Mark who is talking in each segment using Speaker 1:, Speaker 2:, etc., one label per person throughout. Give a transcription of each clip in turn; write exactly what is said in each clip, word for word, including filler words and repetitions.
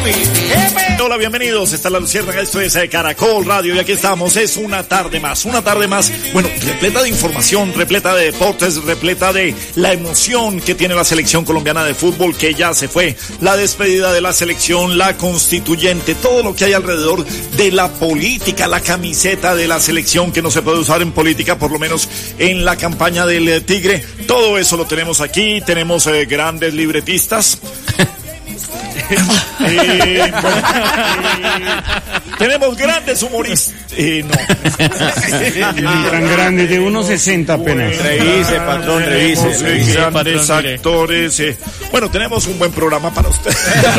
Speaker 1: Hola, bienvenidos. Está la Luciérnaga, esto es Caracol Radio y aquí estamos. Es una tarde más, una tarde más, bueno, repleta de información, repleta de deportes, repleta de la emoción que tiene la selección colombiana de fútbol, que ya se fue, la despedida de la selección, la constituyente, todo lo que hay alrededor de la política, la camiseta de la selección que no se puede usar en política, por lo menos en la campaña del eh, Tigre. Todo eso lo tenemos aquí, tenemos eh, grandes libretistas. eh, bueno, eh, tenemos grandes humoristas. Eh, no.
Speaker 2: Tan grande, de uno sesenta apenas.
Speaker 1: Bueno,
Speaker 3: revise, patrón, revise.
Speaker 1: Eh,
Speaker 3: revise
Speaker 1: grandes
Speaker 3: patrón,
Speaker 1: actores. Eh. Bueno, tenemos un buen programa para usted.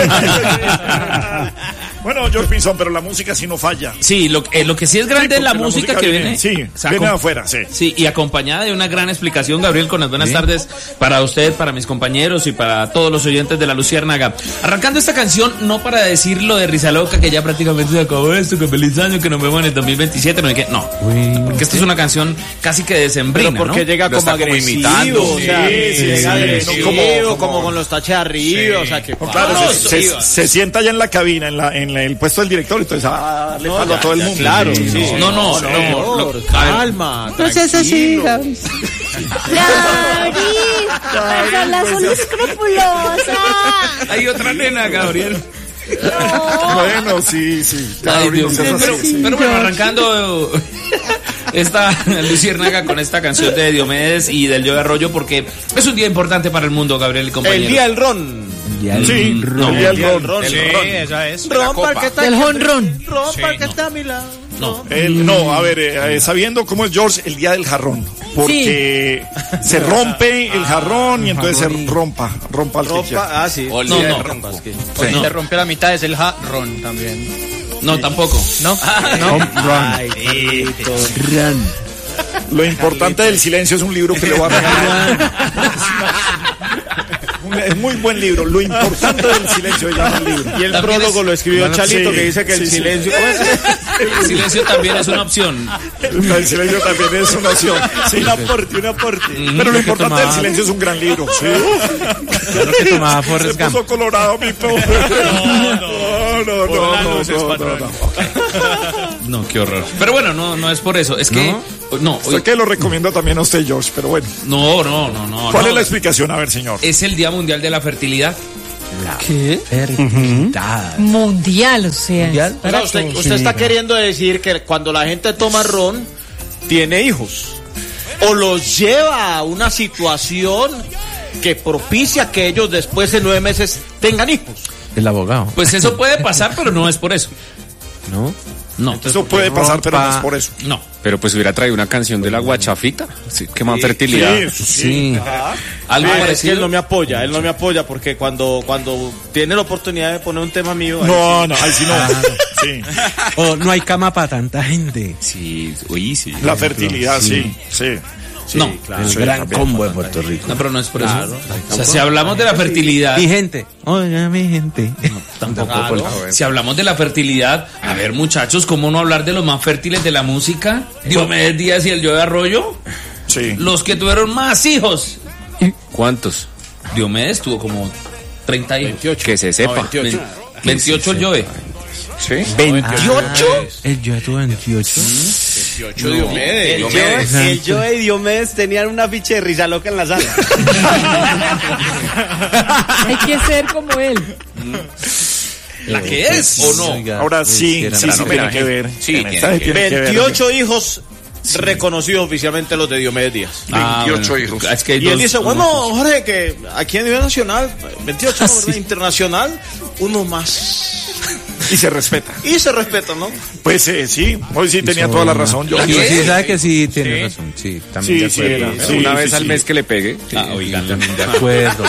Speaker 1: Bueno, George Pinzón, pero la música sí no falla.
Speaker 4: Sí, lo, eh, lo que sí es grande
Speaker 1: sí,
Speaker 4: es la,
Speaker 1: la
Speaker 4: música,
Speaker 1: música
Speaker 4: que
Speaker 1: viene,
Speaker 4: viene.
Speaker 1: sí,
Speaker 4: o sea,
Speaker 1: viene
Speaker 4: con,
Speaker 1: afuera, sí.
Speaker 4: Sí, y acompañada de una gran explicación, Gabriel, con las buenas ¿Sí? tardes para usted, para mis compañeros y para todos los oyentes de la Luciérnaga. Arrancando esta canción, no para decir lo de Risa Loca, que ya prácticamente se acabó esto, que feliz año, que nos vemos en el dos mil veintisiete, no, no, Uy, porque esta es una canción casi que decembrina,
Speaker 3: pero porque
Speaker 4: ¿no?
Speaker 3: llega como agresivo, como o sea, sí, sí, llega sí, agresivo, sí, como, como, como con los taches arriba, sí. o sea, que
Speaker 1: no, claro, se, se, se sienta ya en la cabina, en, la, en el puesto del director, entonces ah, le no, ya, a todo el mundo.
Speaker 3: Claro, sí, sí.
Speaker 4: No, no, no, no, no, no
Speaker 3: calma,
Speaker 5: no seas así, Gabriel. Gabriel, son escrupulosa.
Speaker 4: Hay otra nena, Gabriel.
Speaker 1: No. Bueno, sí, sí.
Speaker 4: Ay, Dios, pero, pero, pero bueno, arrancando esta Luciérnaga con esta canción de Diomedes y del Joe Arroyo, porque es un día importante para el mundo, Gabriel y compañeros.
Speaker 3: El día del ron.
Speaker 1: El sí, ron. El día del ron.
Speaker 3: El
Speaker 1: sí,
Speaker 3: ron.
Speaker 1: esa es.
Speaker 3: Ron para que está
Speaker 5: el jonrón.
Speaker 3: Ron
Speaker 1: sí,
Speaker 3: para que
Speaker 1: no.
Speaker 3: está a mi lado.
Speaker 1: No, el, no, a ver, eh, sabiendo cómo es George, el día del jarrón. Porque sí. se rompe el jarrón y entonces se rompa, rompa el
Speaker 3: rompa, ah, sí.
Speaker 4: O
Speaker 3: no,
Speaker 4: no,
Speaker 3: no, rompa, es que sí.
Speaker 6: no. Se rompe la mitad, es el jarrón también.
Speaker 4: No, sí. tampoco.
Speaker 6: No,
Speaker 1: no. Ay, run. Lo importante del silencio es un libro que le voy a regalar. Es muy buen libro. Lo importante del silencio llama el libro.
Speaker 3: Y el también prólogo es, lo escribió bueno, Chalito, sí, que dice que sí, el silencio.
Speaker 4: Sí. El silencio también es una opción.
Speaker 1: El silencio también es una opción. Sí.
Speaker 3: Un aporte, un aporte.
Speaker 1: Mm, Pero lo importante tomaba... del silencio es un gran libro. Sí.
Speaker 6: Claro que tomaba Forrest
Speaker 1: Se puso colorado, mi pobre. No, no, no, no, no, no, no, no.
Speaker 4: No, qué horror. Pero bueno, no, no es por eso. Es que
Speaker 1: no. no hoy... Sé que lo recomiendo también a usted, George, pero bueno.
Speaker 4: No, no, no, no.
Speaker 1: ¿Cuál
Speaker 4: no.
Speaker 1: es la explicación? A ver, señor.
Speaker 4: Es el Día Mundial de la Fertilidad.
Speaker 5: La ¿Qué?
Speaker 6: Fertilidad.
Speaker 5: Uh-huh. Mundial, o sea.
Speaker 3: ¿Mundial? O sea usted, usted está queriendo decir que cuando la gente toma ron, tiene hijos. O los lleva a una situación que propicia que ellos después de nueve meses tengan hijos.
Speaker 6: El abogado.
Speaker 4: Pues eso puede pasar, pero no es por eso.
Speaker 6: ¿No?
Speaker 4: No.
Speaker 1: Entonces, eso puede pasar, rompa, pero no es por eso.
Speaker 4: No.
Speaker 7: Pero pues hubiera traído una canción de la guachafita. Sí, que más sí, fertilidad.
Speaker 1: Sí, sí. sí.
Speaker 3: Algo parecido. Es que él no me apoya, él no me apoya porque cuando, cuando tiene la oportunidad de poner un tema mío.
Speaker 1: No,
Speaker 3: sí.
Speaker 1: no, ahí sí no. Ah, sí.
Speaker 6: Oh, no hay cama para tanta gente.
Speaker 7: Sí, oí, sí.
Speaker 1: La fertilidad, sí, sí. sí.
Speaker 4: Sí, no,
Speaker 6: claro, el sí, gran combo de Puerto Rico.
Speaker 4: No, pero no es por claro, eso. O sea, si hablamos de la fertilidad.
Speaker 6: Mi gente, oiga, mi gente.
Speaker 4: No, tampoco. Claro. Por... Si hablamos de la fertilidad, a ver, muchachos, ¿cómo no hablar de los más fértiles de la música? Diomedes Díaz y el Joe Arroyo.
Speaker 1: Sí.
Speaker 4: Los que tuvieron más hijos.
Speaker 7: ¿Cuántos?
Speaker 4: Diomedes tuvo como treinta hijos.
Speaker 7: veintiocho. Que se sepa.
Speaker 4: No, veintiocho. veintiocho el Joe.
Speaker 7: ¿Sí?
Speaker 3: ¿veintiocho?
Speaker 6: El Joe tuvo veintiocho.
Speaker 3: veintiocho Diomedes. El Joe, el Joe y Diomedes tenían una ficha de Risa Loca en la sala.
Speaker 5: Hay que ser como él.
Speaker 4: ¿La que es o no?
Speaker 1: Ahora sí, sí, sí tiene que ver.
Speaker 4: Sí,
Speaker 3: veintiocho hijos reconocidos oficialmente los de Diomedes Díaz.
Speaker 1: Ah, veintiocho bueno, hijos.
Speaker 4: Es que hay
Speaker 3: y
Speaker 4: dos,
Speaker 3: él dice, bueno, Jorge, que aquí a nivel nacional, veintiocho, ah, sí. internacional, uno más.
Speaker 1: Y se respeta.
Speaker 3: Y se respeta, ¿no?
Speaker 1: Pues eh, sí, hoy sí tenía toda la razón. Yo
Speaker 6: sí, sí, sabe que sí tiene sí. razón. Sí, también
Speaker 1: sí,
Speaker 6: de acuerdo.
Speaker 1: Sí, sí,
Speaker 7: una
Speaker 1: sí,
Speaker 7: vez
Speaker 1: sí,
Speaker 7: al
Speaker 1: sí.
Speaker 7: mes que le pegue.
Speaker 4: Sí, ah, oigan,
Speaker 6: también de acuerdo.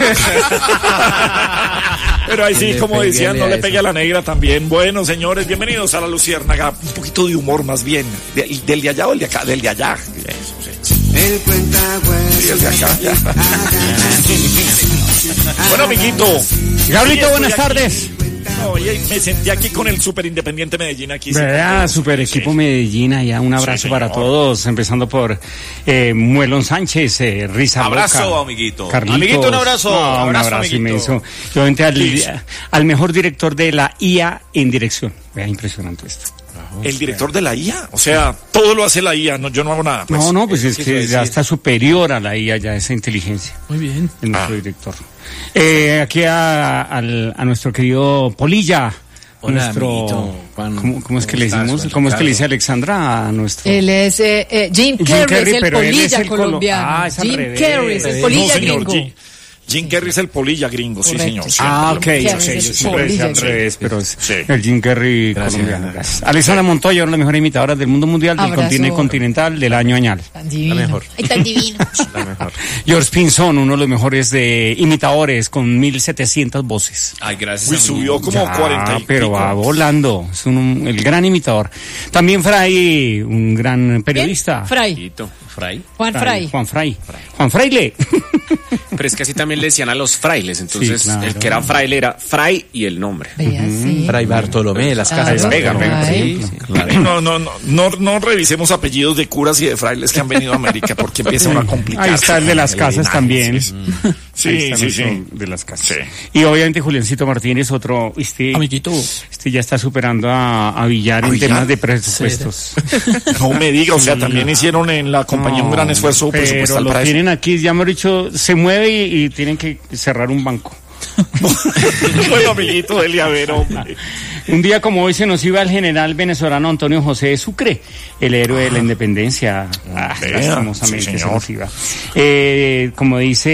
Speaker 1: Pero ahí sí, le como decían, no le pegue a la negra también. Bueno, señores, bienvenidos a la Luciérnaga. Un poquito de humor más bien. De, del de allá o el de acá, del de allá. Eso, sí.
Speaker 8: El cuenta,
Speaker 1: sí, el de acá, ya. Bueno, amiguito.
Speaker 6: Gabrielito, buenas tardes.
Speaker 1: No, y me sentí aquí con el Super Independiente Medellín aquí.
Speaker 2: Vea, super equipo
Speaker 1: Sí.
Speaker 2: Medellín, allá un abrazo
Speaker 1: Sí,
Speaker 2: para
Speaker 1: señor.
Speaker 2: todos, empezando por eh, Muelón Sánchez, eh, Risa
Speaker 7: Abrazo,
Speaker 2: Loca,
Speaker 7: amiguito.
Speaker 2: Carlitos.
Speaker 3: Amiguito, un abrazo.
Speaker 2: No, un
Speaker 3: Abrazo,
Speaker 2: abrazo
Speaker 3: amiguito.
Speaker 2: inmenso. Yo obviamente al, al mejor director de la I A en dirección. Vea, impresionante esto.
Speaker 1: El director de la I A, o sea, todo lo hace la I A, no, yo no hago nada. Pues.
Speaker 2: no, no, pues es
Speaker 3: quiso
Speaker 2: que
Speaker 3: decir.
Speaker 2: ya está superior a la I A, ya esa inteligencia.
Speaker 4: Muy bien.
Speaker 2: Es nuestro
Speaker 1: Ah.
Speaker 2: director. Eh, aquí a, al- a nuestro querido Polilla.
Speaker 6: Hola,
Speaker 2: nuestro,
Speaker 6: amiguito. Juan,
Speaker 2: ¿cómo, cómo es que
Speaker 6: ¿cómo
Speaker 2: le
Speaker 6: estás,
Speaker 2: decimos?
Speaker 6: Juan
Speaker 2: ¿Cómo es que le dice
Speaker 6: Ricardo?
Speaker 2: Alexandra a nuestro?
Speaker 5: Él es eh, eh, Jim
Speaker 2: Jim
Speaker 5: Carrey,
Speaker 2: Carrey,
Speaker 5: es el
Speaker 2: pero él es
Speaker 5: polilla
Speaker 2: el colo-
Speaker 5: colombiano.
Speaker 2: Ah, es al
Speaker 5: Jim
Speaker 2: revés.
Speaker 5: Carrey es el
Speaker 2: No,
Speaker 5: polilla
Speaker 1: no, señor,
Speaker 5: gringo.
Speaker 1: Jim, Jim Carrey es el polilla gringo, sí,
Speaker 5: Correcto.
Speaker 1: señor. sí.
Speaker 2: Ah, ok,
Speaker 5: Carrey
Speaker 2: ok,
Speaker 5: es
Speaker 2: yo
Speaker 5: el
Speaker 2: siempre decía al
Speaker 5: polilla.
Speaker 2: revés, pero es
Speaker 1: Sí.
Speaker 2: el Jim Carrey
Speaker 6: Gracias.
Speaker 2: colombiano. Gracias. Alexandra Montoya, una de las mejores imitadoras del mundo mundial, del
Speaker 5: Abrazo.
Speaker 2: continente continental, del año añal.
Speaker 5: Tan divino.
Speaker 6: La mejor.
Speaker 5: Ay, tan divino.
Speaker 6: La mejor.
Speaker 2: George Pinzón, uno de los mejores de imitadores, con mil setecientas voces.
Speaker 7: Ay, gracias.
Speaker 1: Uy,
Speaker 7: amigo.
Speaker 1: subió como
Speaker 2: Ya,
Speaker 1: cuarenta y
Speaker 2: pero
Speaker 1: pico.
Speaker 2: va volando, es un, el gran imitador. También Fray, un gran periodista.
Speaker 5: Fray.
Speaker 7: Amiguito, Fray.
Speaker 5: Juan Fray.
Speaker 2: Juan Fray. Juan Fraile.
Speaker 7: Pero es que así también le decían a los frailes. Entonces,
Speaker 2: Sí, claro.
Speaker 7: el que era fraile era Fray y el nombre.
Speaker 5: Vea, sí.
Speaker 6: Fray Bartolomé de las
Speaker 5: Claro,
Speaker 6: Casas.
Speaker 2: Vega,
Speaker 5: Fray.
Speaker 2: Vega,
Speaker 6: Sí, sí, claro.
Speaker 1: No, no, no, no, no revisemos apellidos de curas y de frailes que han venido a América porque empieza uno a complicarse.
Speaker 2: Ahí está el de las casas también.
Speaker 1: Sí,
Speaker 2: Ahí
Speaker 1: sí,
Speaker 2: está
Speaker 1: sí.
Speaker 2: nuestro
Speaker 1: sí.
Speaker 2: de las casas.
Speaker 1: Sí.
Speaker 2: Y obviamente Juliancito Martínez, otro, este,
Speaker 6: Amiguito.
Speaker 2: este ya está superando a, a Villar
Speaker 1: ¿A
Speaker 2: en
Speaker 1: Villar?
Speaker 2: temas de presupuestos.
Speaker 1: No me diga, o sea, también hicieron en la compañía un gran esfuerzo
Speaker 2: pero
Speaker 1: presupuestal
Speaker 2: lo
Speaker 1: para eso.
Speaker 2: tienen aquí, ya me he dicho, se mueve y, y tienen que cerrar un banco.
Speaker 1: Bueno, amiguito, dele a ver, hombre.
Speaker 2: Un día como hoy se nos iba el general venezolano Antonio José de Sucre, el héroe de la independencia. Ah,
Speaker 1: vea,
Speaker 2: lastimosamente
Speaker 1: sí,
Speaker 2: se
Speaker 1: señor.
Speaker 2: nos iba. Eh, como dice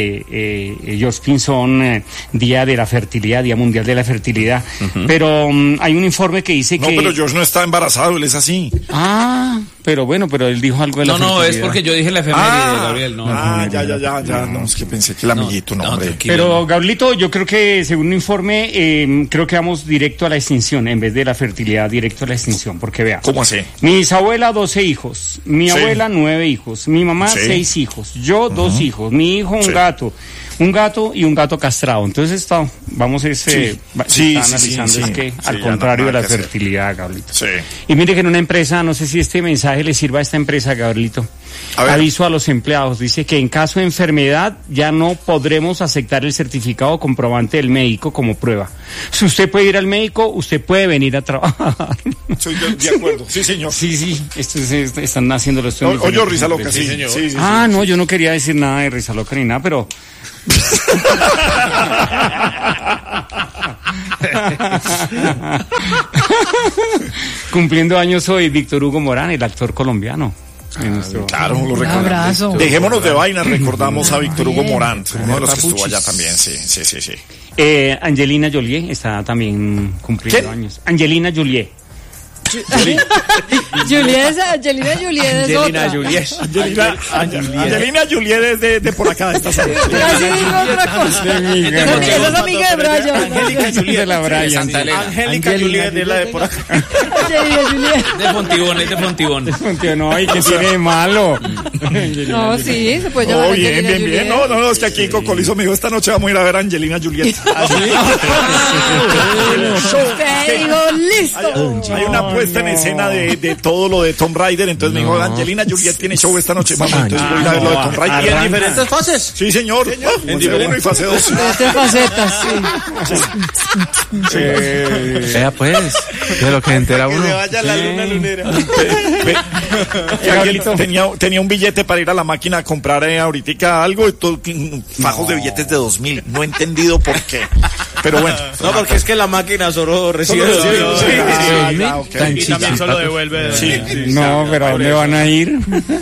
Speaker 2: eh, George Pinzón, eh, Día de la Fertilidad, Día Mundial de la Fertilidad. Pero mm, hay un informe que dice
Speaker 1: No,
Speaker 2: que...
Speaker 1: pero George no está embarazado, él es así.
Speaker 2: Ah, pero bueno, pero él dijo algo de la
Speaker 4: No, no, es
Speaker 2: fertilidad.
Speaker 4: porque yo dije la efeméride, Gabriel. No,
Speaker 1: ah, ya, ya, ya, ya. No, es que pensé que el amiguito, no,
Speaker 4: no,
Speaker 1: hombre.
Speaker 4: tranquilo.
Speaker 2: Pero, Gablito, yo creo que según un informe, eh, creo que vamos directo a la extinción, en vez de la fertilidad, directo a la extinción, porque vea.
Speaker 1: ¿Cómo así?
Speaker 2: Mi bisabuela, doce hijos. Mi
Speaker 1: Sí.
Speaker 2: abuela, nueve hijos. Mi mamá,
Speaker 1: Sí.
Speaker 2: seis hijos. Yo, dos hijos. Mi hijo, un
Speaker 1: Sí.
Speaker 2: gato. Un gato y un gato castrado. Entonces, está, vamos a ese,
Speaker 1: Sí.
Speaker 2: va- se
Speaker 1: Sí,
Speaker 2: está
Speaker 1: sí, sí,
Speaker 2: analizando
Speaker 1: sí.
Speaker 2: es que,
Speaker 1: Sí,
Speaker 2: al
Speaker 1: ya
Speaker 2: contrario
Speaker 1: no,
Speaker 2: de la
Speaker 1: nada que hacer.
Speaker 2: fertilidad, Gablito.
Speaker 1: Sí.
Speaker 2: Y mire que en una empresa, no sé si este mensaje le sirva a esta empresa, Gabrielito.
Speaker 1: A ver.
Speaker 2: Aviso a los empleados, dice que en caso de enfermedad ya no podremos aceptar el certificado comprobante del médico como prueba. Si usted puede ir al médico, usted puede venir a trabajar.
Speaker 1: Soy de, de acuerdo. Sí, señor.
Speaker 2: Sí, sí, esto es- es- están haciéndolo esto. en
Speaker 1: O- Oye,
Speaker 2: diferentes
Speaker 1: risa loca,
Speaker 2: empresas.
Speaker 1: sí, sí, sí, sí.
Speaker 2: Ah, no, yo no quería decir nada de risa loca ni nada, pero... Cumpliendo años hoy, Víctor Hugo Morán, el actor colombiano. En nuestro-
Speaker 1: Claro, lo
Speaker 5: Un
Speaker 1: recordamos.
Speaker 5: abrazo.
Speaker 1: Dejémonos de vainas, recordamos a Víctor Hugo
Speaker 5: Bien.
Speaker 1: Morán, uno de los que estuvo allá también, sí, sí, sí, sí.
Speaker 2: Eh, Angelina Jolie está también cumpliendo
Speaker 1: ¿Quién?
Speaker 2: años. Angelina Jolie.
Speaker 5: Juliet es- Angelina Juliet es
Speaker 7: Angelina
Speaker 5: otra.
Speaker 7: Juliet.
Speaker 1: Angelina, Angelina Juliet es de, de por acá, de esta sala.
Speaker 5: Casi digo otra cosa. Esa es amiga de Brian.
Speaker 7: Angélica Juliet.
Speaker 2: De la Brian,
Speaker 7: Santa
Speaker 2: sí.
Speaker 7: Elena.
Speaker 3: Angélica Juliet es la de por acá.
Speaker 5: Angelina Juliet.
Speaker 4: De Fontibón, es de Fontibón.
Speaker 2: No, ¿y qué tiene de malo?
Speaker 5: No, sí, se puede llamar
Speaker 1: Oh, bien,
Speaker 5: Angelina
Speaker 1: bien, bien.
Speaker 5: Juliet.
Speaker 1: No, no, no, es que aquí Cocolizo me dijo, esta noche vamos a ir a ver a Angelina Juliet.
Speaker 5: Usted dijo, listo.
Speaker 1: Hay una puesta en escena de, de todo lo de Tomb Raider, entonces me dijo, Angelina Juliet tiene show esta noche, vamos, entonces voy a ir a ver lo de Tomb Raider.
Speaker 3: Y en diferentes fases.
Speaker 1: Sí, señor. Ah, fase uno y fase dos.
Speaker 5: Este facetas, sí.
Speaker 6: Vea pues, de lo que se entera uno.
Speaker 3: vaya la luna lunera.
Speaker 1: Ve, que alguien tenía, tenía un billete para ir a la máquina a comprar eh, ahorita algo, y todo, fajos de billetes de dos mil. No he entendido por qué. Pero bueno.
Speaker 3: No, porque es que la máquina solo recibe.
Speaker 1: Solo recibe,
Speaker 3: dos
Speaker 1: sí,
Speaker 3: mil.
Speaker 1: ah,
Speaker 6: sí,
Speaker 1: ya, ok.
Speaker 6: tan
Speaker 3: Y también solo devuelve.
Speaker 1: Sí.
Speaker 2: No, pero ¿a dónde van a ir?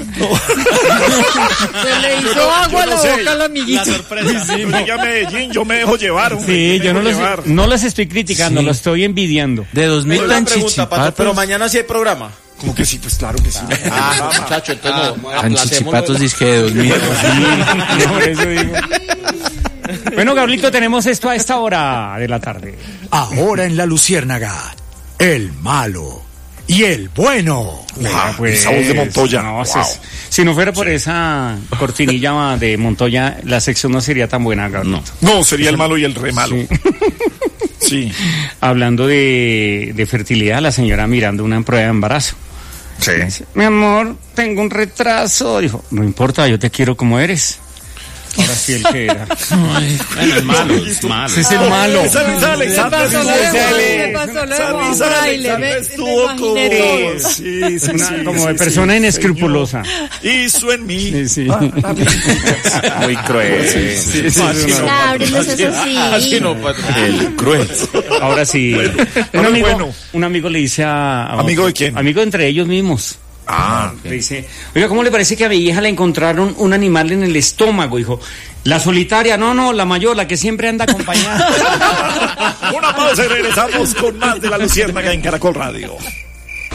Speaker 5: Se le hizo agua a la
Speaker 1: no sé.
Speaker 5: boca al
Speaker 3: La
Speaker 5: amiguito.
Speaker 3: sorpresa.
Speaker 1: Sí, no llegué a Medellín, yo me dejo llevar. hombre,
Speaker 2: Sí,
Speaker 1: me
Speaker 2: yo no
Speaker 1: dejo
Speaker 2: los,
Speaker 1: llevar.
Speaker 2: no los estoy criticando,
Speaker 6: Sí.
Speaker 2: los estoy envidiando.
Speaker 6: De dos mil
Speaker 3: Tengo una
Speaker 6: tan
Speaker 3: pregunta, Pato,
Speaker 6: chichipatos.
Speaker 3: pero mañana sí hay programa.
Speaker 1: Como que sí, pues claro que sí.
Speaker 3: Ah, muchacho, entonces no,
Speaker 6: Tan chichipatos dice que de dos mil.
Speaker 2: No, por eso digo. Bueno, Gabrielito, tenemos esto a esta hora de la tarde.
Speaker 8: Ahora en La Luciérnaga, el malo y el bueno.
Speaker 2: Vea, pues,
Speaker 1: esa voz de Montoya.
Speaker 2: no,
Speaker 1: Wow.
Speaker 2: si, es- si no fuera por esa cortinilla de Montoya, la sección no sería tan buena, Gabrielito.
Speaker 1: No, sería el malo y el re malo. Sí.
Speaker 2: Hablando de, de fertilidad, la señora mirando una prueba de embarazo.
Speaker 1: Sí.
Speaker 2: Dice, mi amor, tengo un retraso. Dijo, no importa, yo te quiero como eres. Ahora sí el que era.
Speaker 4: Bueno, es malo, es malo.
Speaker 2: Ese es el malo.
Speaker 1: Esa Alexandra
Speaker 5: pasó
Speaker 1: estuvo-
Speaker 5: luego? ¿Qué pasó luego?
Speaker 1: Esa
Speaker 5: Por ahí le
Speaker 1: Alexandra
Speaker 5: ve-
Speaker 1: estuvo
Speaker 5: me
Speaker 1: como...
Speaker 5: imaginé todo.
Speaker 1: Sí, sí,
Speaker 2: Una-
Speaker 1: sí,
Speaker 2: como
Speaker 1: sí,
Speaker 2: de
Speaker 1: sí,
Speaker 2: persona
Speaker 1: sí,
Speaker 2: inescrupulosa.
Speaker 1: señor. Hizo en mí.
Speaker 2: Sí, sí.
Speaker 7: Muy cruel.
Speaker 2: Sí, sí, sí,
Speaker 3: Así
Speaker 2: no.
Speaker 3: no,
Speaker 5: Claro, no es eso sí.
Speaker 3: Así no, patrón.
Speaker 7: El cruel.
Speaker 2: Ahora sí. Un
Speaker 1: Pero
Speaker 2: amigo,
Speaker 1: bueno.
Speaker 2: un amigo le dice a, a
Speaker 1: ¿Amigo
Speaker 2: otro-
Speaker 1: de quién?
Speaker 2: Amigo entre ellos mismos.
Speaker 1: Ah,
Speaker 2: Le dice, oiga, ¿cómo le parece que a mi hija le encontraron un animal en el estómago? Dijo, la solitaria, no, no, la mayor, la que siempre anda acompañada.
Speaker 1: una pausa y regresamos con más de La Luciérnaga en Caracol Radio.